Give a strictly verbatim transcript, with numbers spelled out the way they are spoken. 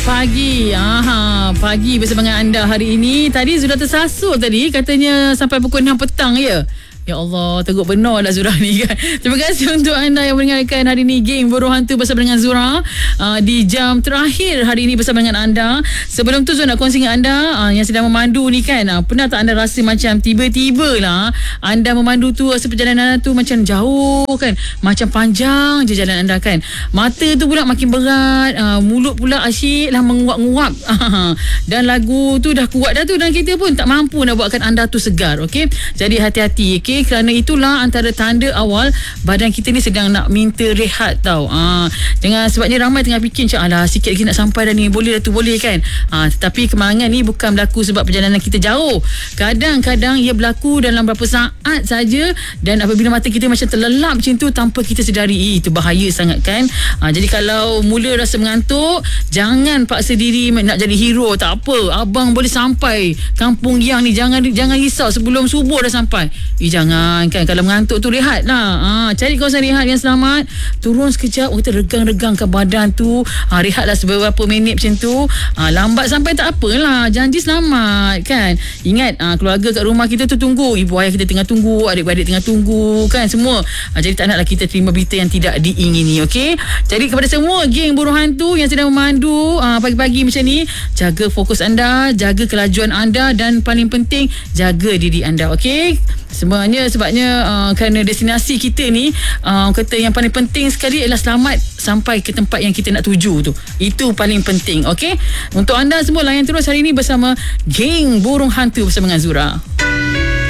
pagi. Aha, pagi bersama dengan anda hari ini. Tadi Zura tersasul tadi, katanya sampai pukul enam petang ya. Ya Allah, teruk benar lah Zura ni kan. Terima kasih untuk anda yang mendengarkan hari ni Geng Buruh Hantu bersama dengan Zura uh, di jam terakhir hari ini bersama dengan anda. Sebelum tu Zura nak kongsi dengan anda uh, yang sedang memandu ni kan, uh, pernah tak anda rasa macam tiba-tiba lah anda memandu tu, rasa perjalanan anda tu macam jauh kan, macam panjang je jalan anda kan, mata tu pula makin berat, uh, mulut pula asyik lah menguap-nguap dan lagu tu dah kuat dah tu dan kita pun tak mampu nak buatkan anda tu segar. Okey, jadi hati-hati. Okey, kerana itulah antara tanda awal badan kita ni sedang nak minta rehat tau. Ah, jangan sebabnya ramai tengah fikir macam alah sikit lagi nak sampai dah ni, boleh dah tu, boleh kan. Ah, tetapi kemalangan ni bukan berlaku sebab perjalanan kita jauh. Kadang-kadang ia berlaku dalam beberapa saat saja dan apabila mata kita macam terlelap macam tu tanpa kita sedari. Itu bahaya sangat kan. Ah, jadi kalau mula rasa mengantuk, jangan paksa diri nak jadi hero. Tak apa, abang boleh sampai kampung yang ni. Jangan jangan risau sebelum subuh dah sampai. Eh, jangan kan, kalau mengantuk tu rehat lah. Ha, cari kawasan rehat yang selamat, turun sekejap, kita regang-regangkan badan tu, ha, rehatlah beberapa minit macam tu. Ha, lambat sampai tak apalah, janji selamat kan. Ingat, ha, keluarga kat rumah kita tu tunggu, ibu ayah kita tengah tunggu, adik-beradik tengah tunggu kan semua. Ha, jadi tak naklah kita terima berita yang tidak diingini. Okey, jadi kepada semua geng buruh hantu yang sedang memandu ha, pagi-pagi macam ni, jaga fokus anda, jaga kelajuan anda dan paling penting jaga diri anda. Okey, sebenarnya sebabnya uh, kerana destinasi kita ni uh, kata yang paling penting sekali adalah selamat sampai ke tempat yang kita nak tuju tu. Itu paling penting. Okey, untuk anda semua layan terus hari ini bersama Geng Burung Hantu bersama dengan Zura.